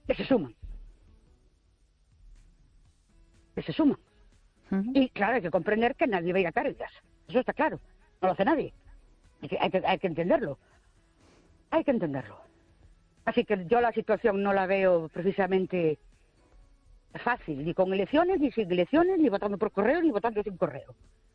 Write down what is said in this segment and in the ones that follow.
que se suman. Que se suman. Y claro, hay que comprender que nadie va a ir a Cáritas. Eso está claro. No lo hace nadie. Hay que entenderlo. Hay que entenderlo. Así que yo la situación no la veo precisamente fácil, ni con elecciones, ni sin elecciones, ni votando por correo, ni votando sin correo.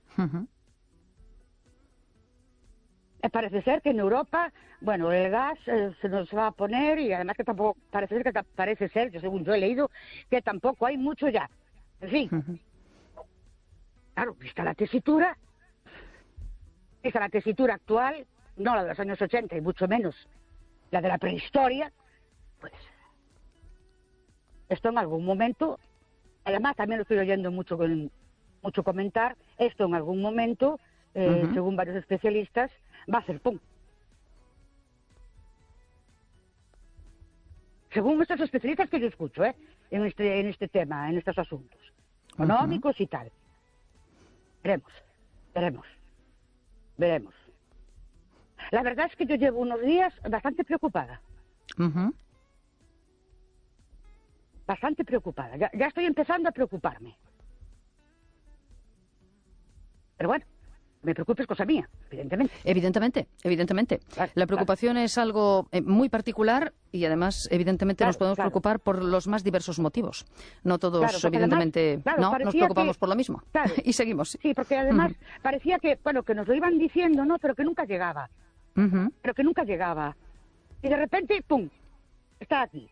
Parece ser que en Europa, bueno, el gas se nos va a poner, y además que tampoco, parece ser, según yo he leído, que tampoco hay mucho ya. En fin. Claro, está la tesitura actual, no la de los años 80 y mucho menos la de la prehistoria, pues esto en algún momento, además también lo estoy oyendo mucho comentar, esto en algún momento, según varios especialistas, va a ser pum. Según estos especialistas que yo escucho, en este tema, en estos asuntos económicos y tal. Veremos. La verdad es que yo llevo unos días bastante preocupada. Bastante preocupada. Ya estoy empezando a preocuparme. Pero bueno, me preocupa es cosa mía, evidentemente. Evidentemente. La preocupación es algo muy particular y además, evidentemente, nos podemos preocupar por los más diversos motivos. No todos, evidentemente, además, nos preocupamos por lo mismo. Y seguimos. Sí, porque además parecía que nos lo iban diciendo, ¿no? Pero que nunca llegaba. Y de repente, ¡pum!, está aquí.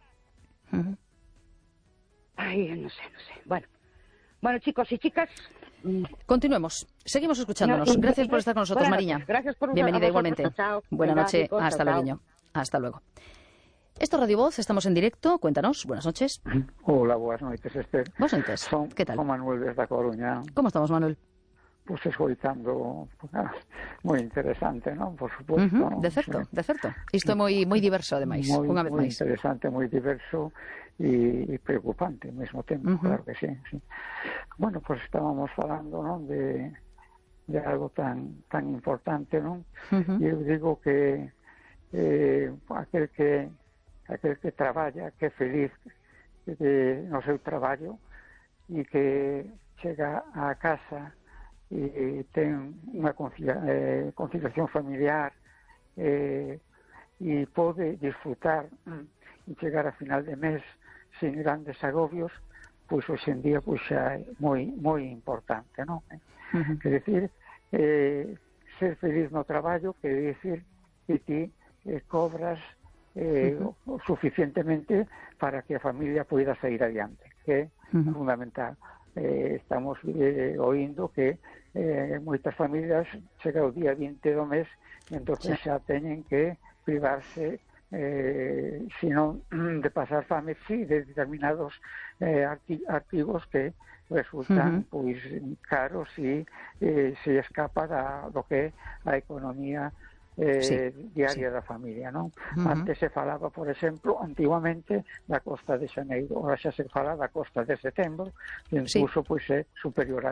Ay, no sé. Bueno, chicos y chicas... Continuemos. Seguimos escuchándonos. Gracias por estar con nosotros, Mariña. Gracias por bienvenida igualmente. Chao. Buenas noches. Hasta luego. Hasta luego. Esto es Radio Voz, estamos en directo. Cuéntanos. Buenas noches. Hola, buenas noches, Esther. Buenas noches. ¿Qué tal? Son Manuel desde A Coruña. ¿Cómo estamos, Manuel? Pues escoitando, moi interesante, non? Por suposto, non? De certo. Isto é moi diverso, ademais, unha vez máis. Moi interesante, moi diverso e preocupante ao mesmo tempo, claro que sí. Bueno, pues estábamos falando, non, de algo tan importante, non? E eu digo que aquel que traballa, que é feliz no seu traballo e que chega á casa e ten unha conciliación familiar e pode disfrutar e chegar a final de mes sin grandes agobios, pois hoxe en día pois xa é moi importante, non? Quer dicir, ser feliz no traballo quer dicir que ti cobras suficientemente para que a familia poida sair adiante, que é fundamental. Estamos oindo que moitas familias chega o día 20 do mes e entonces xa teñen que privarse sino de pasar fame, sí, de determinados artigos que resultan pois caros e se escapa do que é a economía diaria da familia, non? Antes se falaba, por exemplo, antiguamente da costa de xaneiro, ahora xa se fala da costa de setembro, e incluso pois é superior a